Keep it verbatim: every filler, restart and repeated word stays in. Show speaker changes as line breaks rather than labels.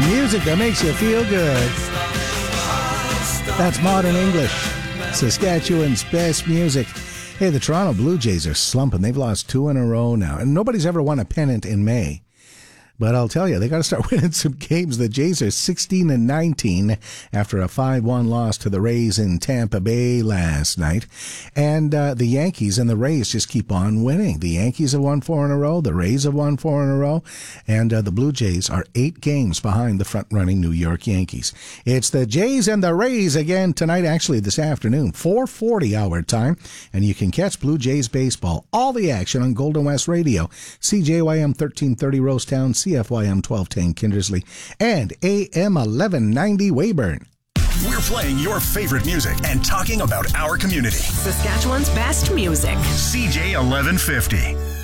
Music that makes you feel good. That's Modern English, Saskatchewan's best music. Hey, the Toronto Blue Jays are slumping. They've lost two in a row now, and nobody's ever won a pennant in May. But I'll tell you, they got to start winning some games. The Jays are sixteen and nineteen after a five one loss to the Rays in Tampa Bay last night. And uh, the Yankees and the Rays just keep on winning. The Yankees have won four in a row. The Rays have won four in a row. And uh, the Blue Jays are eight games behind the front-running New York Yankees. It's the Jays and the Rays again tonight, actually this afternoon, four forty our time. And you can catch Blue Jays baseball, all the action on Golden West Radio, C J Y M thirteen thirty Rosetown, C F Y M twelve ten Kindersley, and A M eleven ninety Weyburn.
We're playing your favorite music and talking about our community.
Saskatchewan's best music.
C J eleven fifty.